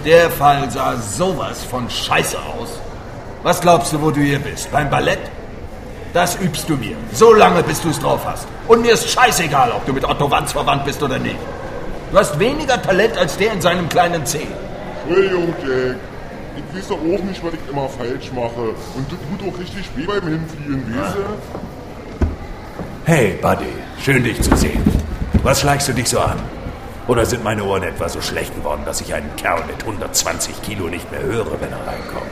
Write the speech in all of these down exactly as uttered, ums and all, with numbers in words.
Der Fall sah sowas von scheiße aus. Was glaubst du, wo du hier bist? Beim Ballett? Das übst du mir. So lange, bis du es drauf hast. Und mir ist scheißegal, ob du mit Otto Wanz verwandt bist oder nicht. Du hast weniger Talent als der in seinem kleinen Zeh. Entschuldigung, Jack. Ich weiß doch auch nicht, was ich immer falsch mache. Und das tut auch richtig weh beim Hinfliegen, weißt du? Hey, Buddy. Schön, dich zu sehen. Was schleichst du dich so an? Oder sind meine Ohren etwa so schlecht geworden, dass ich einen Kerl mit hundertzwanzig Kilo nicht mehr höre, wenn er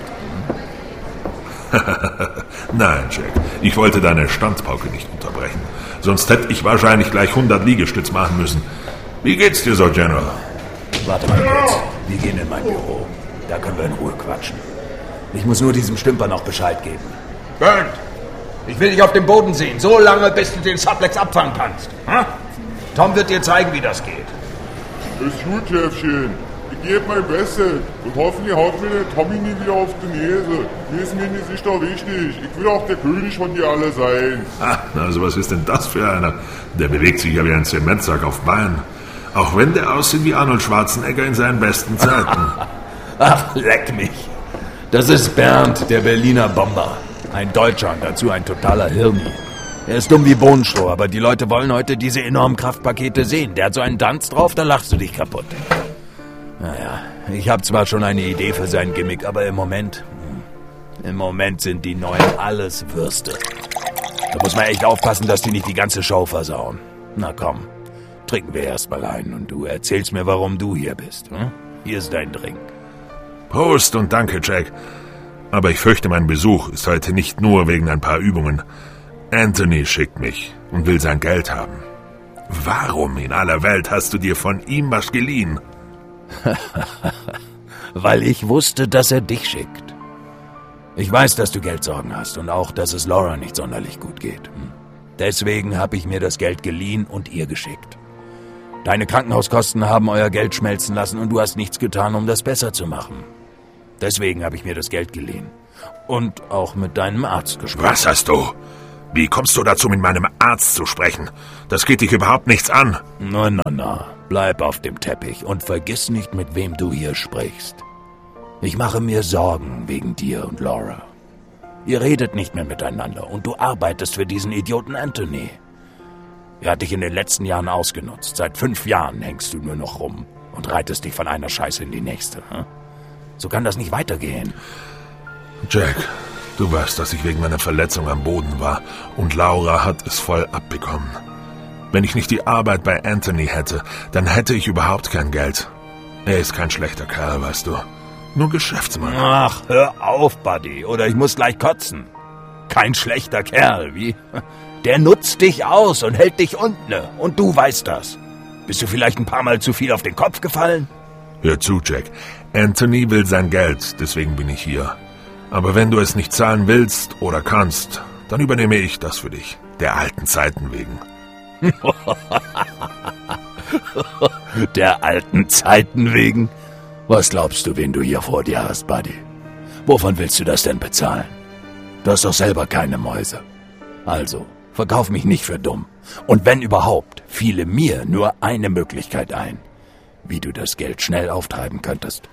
reinkommt? Nein, Jack. Ich wollte deine Standpauke nicht unterbrechen. Sonst hätte ich wahrscheinlich gleich hundert Liegestütz machen müssen. Wie geht's dir so, General? Warte mal kurz. Wir gehen in mein Büro. Da können wir in Ruhe quatschen. Ich muss nur diesem Stümper noch Bescheid geben. Bernd, ich will dich auf dem Boden sehen. So lange, bis du den Suplex abfangen kannst. Hm? Tom wird dir zeigen, wie das geht. Ist gut, Chefchen. Ich gebe mein Bestes. Und hoffentlich haut mir der Tommy nie wieder auf die Nase. Mir ist mir nicht sicher wichtig. Ich will auch der König von dir alle sein. Ah, also was ist denn das für einer? Der bewegt sich ja wie ein Zementsack auf Beinen. Auch wenn der aussieht wie Arnold Schwarzenegger in seinen besten Zeiten. Ach, leck mich. Das ist Bernd, der Berliner Bomber. Ein Deutscher und dazu ein totaler Hirni. Er ist dumm wie Bohnenstroh, aber die Leute wollen heute diese enormen Kraftpakete sehen. Der hat so einen Tanz drauf, da lachst du dich kaputt. Naja, ich habe zwar schon eine Idee für sein Gimmick, aber im Moment... Im Moment sind die Neuen alles Würste. Da muss man echt aufpassen, dass die nicht die ganze Show versauen. Na komm, trinken wir erst mal ein und du erzählst mir, warum du hier bist. Hm? Hier ist dein Drink. Prost und danke, Jack. Aber ich fürchte, mein Besuch ist heute nicht nur wegen ein paar Übungen. Anthony schickt mich und will sein Geld haben. Warum in aller Welt hast du dir von ihm was geliehen? Weil ich wusste, dass er dich schickt. Ich weiß, dass du Geldsorgen hast und auch, dass es Laura nicht sonderlich gut geht. Deswegen habe ich mir das Geld geliehen und ihr geschickt. Deine Krankenhauskosten haben euer Geld schmelzen lassen und du hast nichts getan, um das besser zu machen. Deswegen habe ich mir das Geld geliehen. Und auch mit deinem Arzt gesprochen. Was hast du? Wie kommst du dazu, mit meinem Arzt zu sprechen? Das geht dich überhaupt nichts an. Na, na, na. Bleib auf dem Teppich und vergiss nicht, mit wem du hier sprichst. Ich mache mir Sorgen wegen dir und Laura. Ihr redet nicht mehr miteinander und du arbeitest für diesen Idioten Anthony. Er hat dich in den letzten Jahren ausgenutzt. Seit fünf Jahren hängst du nur noch rum und reitest dich von einer Scheiße in die nächste. Hm? So kann das nicht weitergehen. Jack, du weißt, dass ich wegen meiner Verletzung am Boden war und Laura hat es voll abbekommen. Wenn ich nicht die Arbeit bei Anthony hätte, dann hätte ich überhaupt kein Geld. Er ist kein schlechter Kerl, weißt du. Nur Geschäftsmann. Ach, hör auf, Buddy, oder ich muss gleich kotzen. Kein schlechter Kerl, wie? Der nutzt dich aus und hält dich unten. Und du weißt das. Bist du vielleicht ein paar Mal zu viel auf den Kopf gefallen? Hör zu, Jack. Anthony will sein Geld, deswegen bin ich hier. Aber wenn du es nicht zahlen willst oder kannst, dann übernehme ich das für dich. Der alten Zeiten wegen. Der alten Zeiten wegen? Was glaubst du, wen du hier vor dir hast, Buddy? Wovon willst du das denn bezahlen? Du hast doch selber keine Mäuse. Also, verkauf mich nicht für dumm. Und wenn überhaupt, fiele mir nur eine Möglichkeit ein, wie du das Geld schnell auftreiben könntest.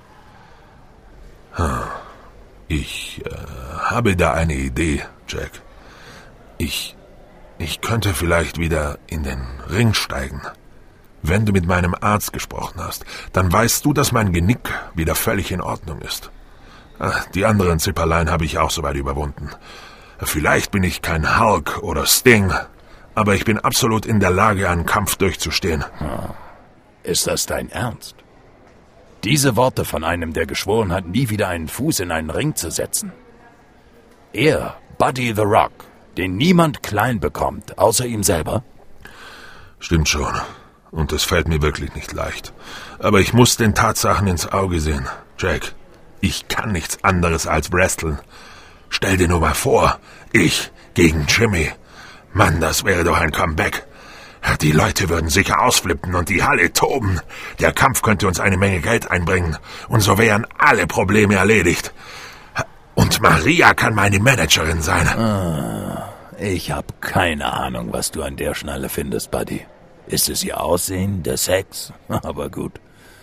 Ich äh, habe da eine Idee, Jack. Ich, ich könnte vielleicht wieder in den Ring steigen. Wenn du mit meinem Arzt gesprochen hast, dann weißt du, dass mein Genick wieder völlig in Ordnung ist. Die anderen Zipperlein habe ich auch soweit überwunden. Vielleicht bin ich kein Hulk oder Sting, aber ich bin absolut in der Lage, einen Kampf durchzustehen. Ist das dein Ernst? Diese Worte von einem, der geschworen hat, nie wieder einen Fuß in einen Ring zu setzen. Er, Buddy the Rock, den niemand klein bekommt, außer ihm selber? Stimmt schon. Und es fällt mir wirklich nicht leicht. Aber ich muss den Tatsachen ins Auge sehen. Jack, ich kann nichts anderes als wresteln. Stell dir nur mal vor, ich gegen Jimmy. Mann, das wäre doch ein Comeback. Die Leute würden sicher ausflippen und die Halle toben. Der Kampf könnte uns eine Menge Geld einbringen. Und so wären alle Probleme erledigt. Und Maria kann meine Managerin sein. Ah, ich habe keine Ahnung, was du an der Schnalle findest, Buddy. Ist es ihr Aussehen, der Sex? Aber gut.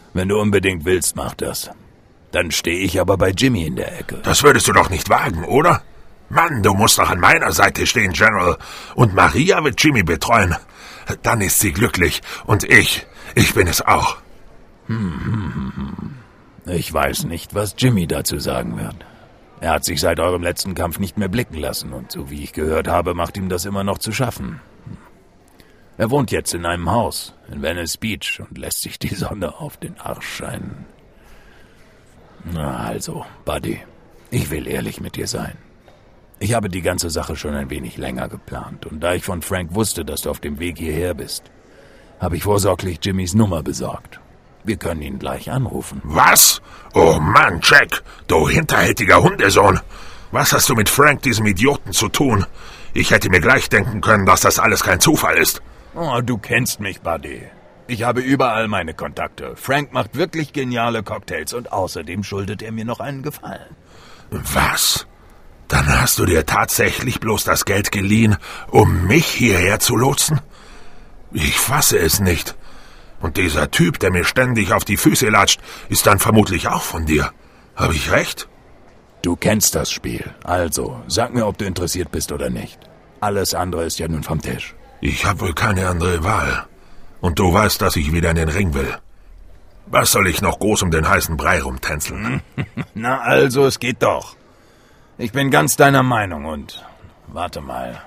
Wenn du unbedingt willst, mach das. Dann stehe ich aber bei Jimmy in der Ecke. Das würdest du doch nicht wagen, oder? Mann, du musst doch an meiner Seite stehen, General. Und Maria wird Jimmy betreuen. Dann ist sie glücklich. Und ich, ich bin es auch. Hm, hm, hm. Ich weiß nicht, was Jimmy dazu sagen wird. Er hat sich seit eurem letzten Kampf nicht mehr blicken lassen. Und so wie ich gehört habe, macht ihm das immer noch zu schaffen. Er wohnt jetzt in einem Haus in Venice Beach und lässt sich die Sonne auf den Arsch scheinen. Na also, Buddy, ich will ehrlich mit dir sein. Ich habe die ganze Sache schon ein wenig länger geplant. Und da ich von Frank wusste, dass du auf dem Weg hierher bist, habe ich vorsorglich Jimmys Nummer besorgt. Wir können ihn gleich anrufen. Was? Oh Mann, Jack, du hinterhältiger Hundesohn. Was hast du mit Frank, diesem Idioten, zu tun? Ich hätte mir gleich denken können, dass das alles kein Zufall ist. Oh, du kennst mich, Buddy. Ich habe überall meine Kontakte. Frank macht wirklich geniale Cocktails und außerdem schuldet er mir noch einen Gefallen. Was? Dann hast du dir tatsächlich bloß das Geld geliehen, um mich hierher zu lotsen? Ich fasse es nicht. Und dieser Typ, der mir ständig auf die Füße latscht, ist dann vermutlich auch von dir. Habe ich recht? Du kennst das Spiel. Also, sag mir, ob du interessiert bist oder nicht. Alles andere ist ja nun vom Tisch. Ich habe wohl keine andere Wahl. Und du weißt, dass ich wieder in den Ring will. Was soll ich noch groß um den heißen Brei rumtänzeln? Na also, es geht doch. Ich bin ganz deiner Meinung und... Warte mal.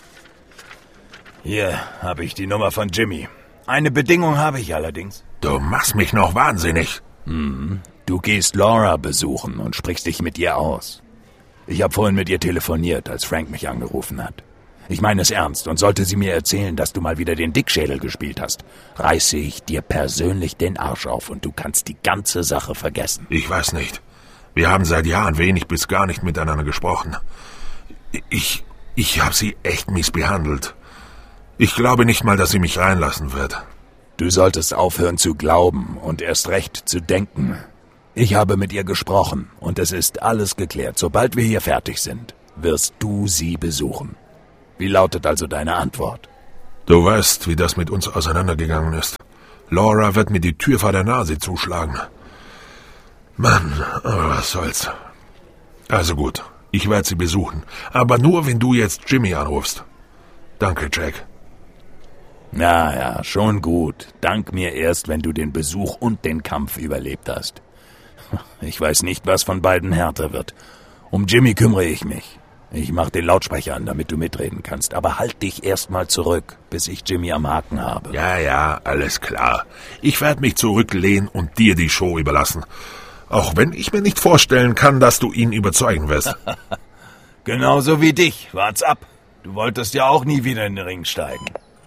Hier habe ich die Nummer von Jimmy. Eine Bedingung habe ich allerdings. Du machst mich noch wahnsinnig. Hm. Du gehst Laura besuchen und sprichst dich mit ihr aus. Ich habe vorhin mit ihr telefoniert, als Frank mich angerufen hat. Ich meine es ernst und sollte sie mir erzählen, dass du mal wieder den Dickschädel gespielt hast, reiße ich dir persönlich den Arsch auf und du kannst die ganze Sache vergessen. Ich weiß nicht. Wir haben seit Jahren wenig bis gar nicht miteinander gesprochen. Ich, ich habe sie echt mies behandelt. Ich glaube nicht mal, dass sie mich reinlassen wird. Du solltest aufhören zu glauben und erst recht zu denken. Ich habe mit ihr gesprochen und es ist alles geklärt. Sobald wir hier fertig sind, wirst du sie besuchen. Wie lautet also deine Antwort? Du weißt, wie das mit uns auseinandergegangen ist. Laura wird mir die Tür vor der Nase zuschlagen. Mann, was soll's. Also gut, ich werde sie besuchen. Aber nur, wenn du jetzt Jimmy anrufst. Danke, Jack. Na ja, schon gut. Dank mir erst, wenn du den Besuch und den Kampf überlebt hast. Ich weiß nicht, was von beiden härter wird. Um Jimmy kümmere ich mich. Ich mach den Lautsprecher an, damit du mitreden kannst. Aber halt dich erst mal zurück, bis ich Jimmy am Haken habe. Ja, ja, alles klar. Ich werde mich zurücklehnen und dir die Show überlassen. Auch wenn ich mir nicht vorstellen kann, dass du ihn überzeugen wirst. Genauso wie dich. Wart's ab. Du wolltest ja auch nie wieder in den Ring steigen.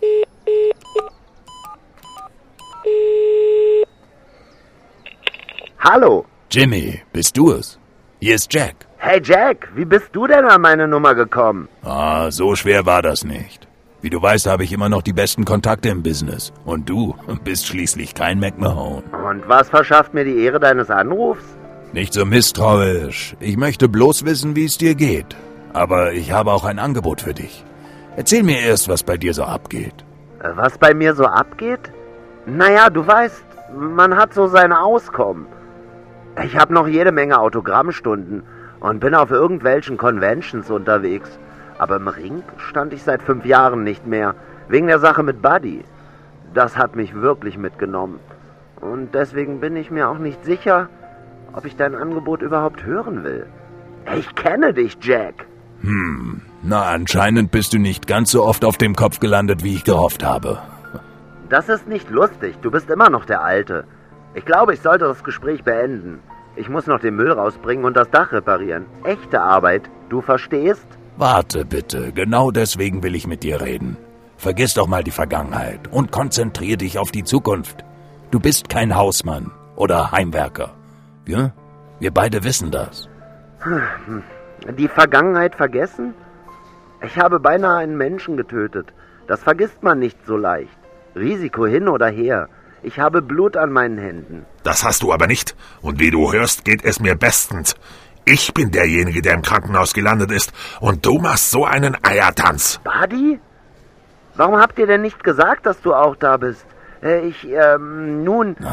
Hallo. Jimmy, bist du es? Hier ist Jack. Hey Jack, wie bist du denn an meine Nummer gekommen? Ah, so schwer war das nicht. Wie du weißt, habe ich immer noch die besten Kontakte im Business. Und du bist schließlich kein McMahon. Und was verschafft mir die Ehre deines Anrufs? Nicht so misstrauisch. Ich möchte bloß wissen, wie es dir geht. Aber ich habe auch ein Angebot für dich. Erzähl mir erst, was bei dir so abgeht. Was bei mir so abgeht? Naja, du weißt, man hat so seine Auskommen. Ich habe noch jede Menge Autogrammstunden und bin auf irgendwelchen Conventions unterwegs. Aber im Ring stand ich seit fünf Jahren nicht mehr, wegen der Sache mit Buddy. Das hat mich wirklich mitgenommen. Und deswegen bin ich mir auch nicht sicher, ob ich dein Angebot überhaupt hören will. Ich kenne dich, Jack. Hm, na anscheinend bist du nicht ganz so oft auf dem Kopf gelandet, wie ich gehofft habe. Das ist nicht lustig, du bist immer noch der Alte. Ich glaube, ich sollte das Gespräch beenden. Ich muss noch den Müll rausbringen und das Dach reparieren. Echte Arbeit, du verstehst? Warte bitte, genau deswegen will ich mit dir reden. Vergiss doch mal die Vergangenheit und konzentrier dich auf die Zukunft. Du bist kein Hausmann oder Heimwerker. Ja? Wir beide wissen das. Die Vergangenheit vergessen? Ich habe beinahe einen Menschen getötet. Das vergisst man nicht so leicht. Risiko hin oder her. Ich habe Blut an meinen Händen. Das hast du aber nicht. Und wie du hörst, geht es mir bestens. Ich bin derjenige, der im Krankenhaus gelandet ist. Und du machst so einen Eiertanz. Buddy? Warum habt ihr denn nicht gesagt, dass du auch da bist? Äh, ich, ähm, nun... Na,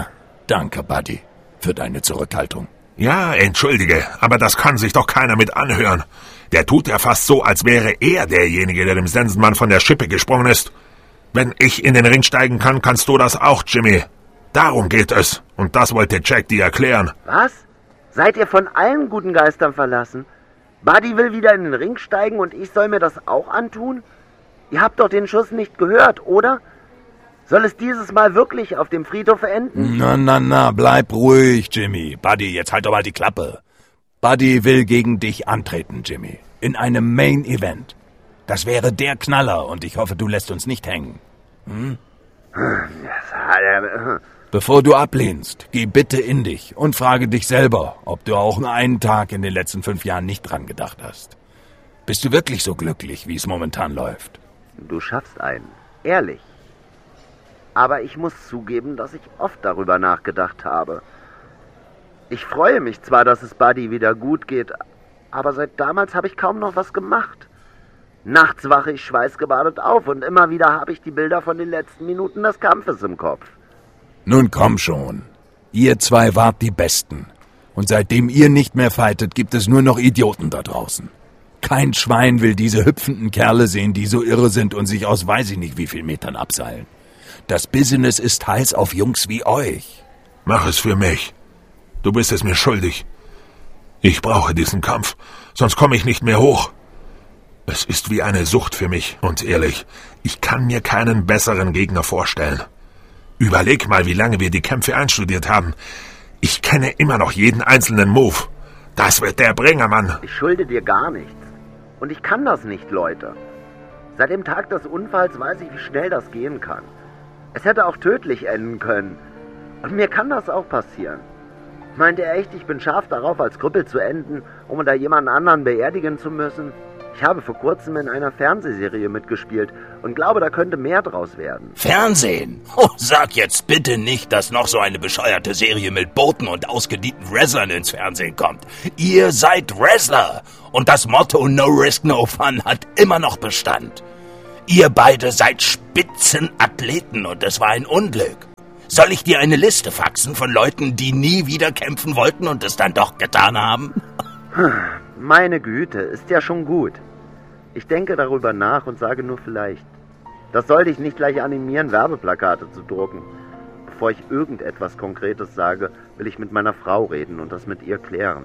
Danke, Buddy, für deine Zurückhaltung. Ja, entschuldige, aber das kann sich doch keiner mit anhören. Der tut ja fast so, als wäre er derjenige, der dem Sensenmann von der Schippe gesprungen ist. Wenn ich in den Ring steigen kann, kannst du das auch, Jimmy. Darum geht es. Und das wollte Jack dir erklären. Was? Seid ihr von allen guten Geistern verlassen? Buddy will wieder in den Ring steigen und ich soll mir das auch antun? Ihr habt doch den Schuss nicht gehört, oder? Soll es dieses Mal wirklich auf dem Friedhof enden? Na, na, na, bleib ruhig, Jimmy. Buddy, jetzt halt doch mal die Klappe. Buddy will gegen dich antreten, Jimmy. In einem Main Event. Das wäre der Knaller und ich hoffe, du lässt uns nicht hängen. Hm? Bevor du ablehnst, geh bitte in dich und frage dich selber, ob du auch nur einen Tag in den letzten fünf Jahren nicht dran gedacht hast. Bist du wirklich so glücklich, wie es momentan läuft? Du schaffst einen. Ehrlich. Aber ich muss zugeben, dass ich oft darüber nachgedacht habe. Ich freue mich zwar, dass es Buddy wieder gut geht, aber seit damals habe ich kaum noch was gemacht. Nachts wache ich schweißgebadet auf und immer wieder habe ich die Bilder von den letzten Minuten des Kampfes im Kopf. Nun komm schon. Ihr zwei wart die Besten. Und seitdem ihr nicht mehr fightet, gibt es nur noch Idioten da draußen. Kein Schwein will diese hüpfenden Kerle sehen, die so irre sind und sich aus weiß ich nicht wie viel Metern abseilen. Das Business ist heiß auf Jungs wie euch. Mach es für mich. Du bist es mir schuldig. Ich brauche diesen Kampf, sonst komme ich nicht mehr hoch. Es ist wie eine Sucht für mich, und ehrlich, ich kann mir keinen besseren Gegner vorstellen. Überleg mal, wie lange wir die Kämpfe einstudiert haben. Ich kenne immer noch jeden einzelnen Move. Das wird der Bringer, Mann. Ich schulde dir gar nichts. Und ich kann das nicht, Leute. Seit dem Tag des Unfalls weiß ich, wie schnell das gehen kann. Es hätte auch tödlich enden können. Und mir kann das auch passieren. Meint ihr echt, ich bin scharf darauf, als Krüppel zu enden, um unter jemand anderen beerdigen zu müssen? Ich habe vor kurzem in einer Fernsehserie mitgespielt und glaube, da könnte mehr draus werden. Fernsehen? Oh, sag jetzt bitte nicht, dass noch so eine bescheuerte Serie mit Booten und ausgedienten Wrestlern ins Fernsehen kommt. Ihr seid Wrestler und das Motto No Risk, No Fun hat immer noch Bestand. Ihr beide seid Spitzenathleten und es war ein Unglück. Soll ich dir eine Liste faxen von Leuten, die nie wieder kämpfen wollten und es dann doch getan haben? Meine Güte, ist ja schon gut. Ich denke darüber nach und sage nur vielleicht. Das soll dich nicht gleich animieren, Werbeplakate zu drucken. Bevor ich irgendetwas Konkretes sage, will ich mit meiner Frau reden und das mit ihr klären.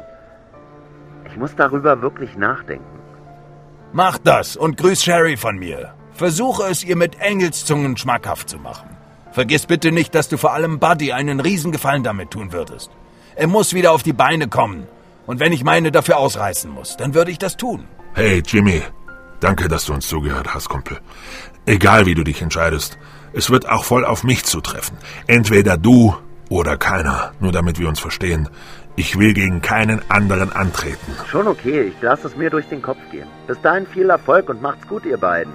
Ich muss darüber wirklich nachdenken. Mach das und grüß Sherry von mir. Versuche es ihr mit Engelszungen schmackhaft zu machen. Vergiss bitte nicht, dass du vor allem Buddy einen Riesengefallen damit tun würdest. Er muss wieder auf die Beine kommen. Und wenn ich meine dafür ausreißen muss, dann würde ich das tun. Hey, Jimmy. Danke, dass du uns zugehört hast, Kumpel. Egal, wie du dich entscheidest, es wird auch voll auf mich zutreffen. Entweder du oder keiner, nur damit wir uns verstehen. Ich will gegen keinen anderen antreten. Schon okay, ich lasse es mir durch den Kopf gehen. Bis dahin viel Erfolg und macht's gut, ihr beiden.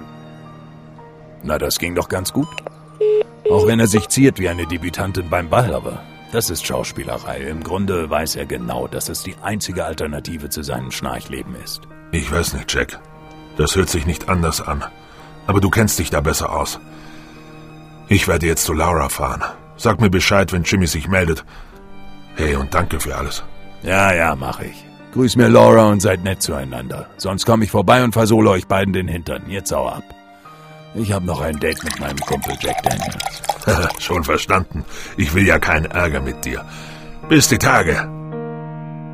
Na, das ging doch ganz gut. Auch wenn er sich ziert wie eine Debütantin beim Ball, aber das ist Schauspielerei. Im Grunde weiß er genau, dass es die einzige Alternative zu seinem Schnarchleben ist. Ich weiß nicht, Jack. Das hört sich nicht anders an. Aber du kennst dich da besser aus. Ich werde jetzt zu Laura fahren. Sag mir Bescheid, wenn Jimmy sich meldet. Hey, und danke für alles. Ja, ja, mach ich. Grüß mir Laura und seid nett zueinander. Sonst komme ich vorbei und versohle euch beiden den Hintern. Jetzt sau ab. Ich habe noch ein Date mit meinem Kumpel Jack Daniels. Schon verstanden. Ich will ja keinen Ärger mit dir. Bis die Tage.